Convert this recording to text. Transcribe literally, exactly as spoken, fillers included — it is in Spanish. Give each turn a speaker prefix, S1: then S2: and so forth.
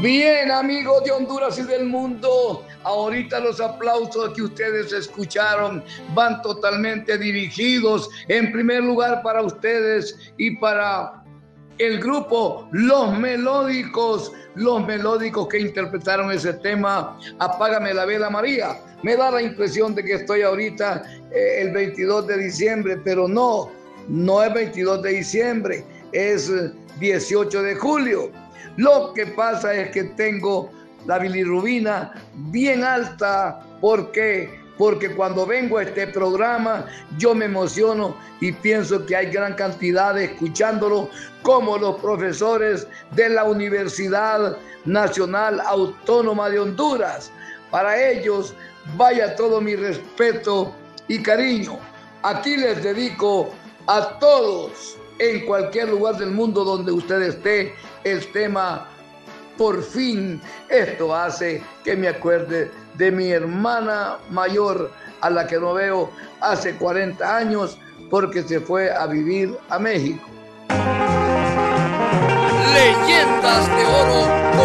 S1: Bien, amigos de Honduras y del mundo, ahorita los aplausos que ustedes escucharon van totalmente dirigidos, en primer lugar, para ustedes y para el grupo Los Melódicos, Los Melódicos que interpretaron ese tema, Apágame la Vela María. Me da la impresión de que estoy ahorita eh, el veintidós de diciembre, pero no, no es veintidós de diciembre, es dieciocho de julio. Lo que pasa es que tengo la bilirrubina bien alta. ¿Por qué? Porque cuando vengo a este programa yo me emociono y pienso que hay gran cantidad de escuchándolo, como los profesores de la Universidad Nacional Autónoma de Honduras. Para ellos vaya todo mi respeto y cariño. Aquí les dedico a todos, en cualquier lugar del mundo donde usted esté, el tema Por fin. Esto hace que me acuerde de mi hermana mayor, a la que no veo hace cuarenta años, porque se fue a vivir a México.
S2: Leyendas de Oro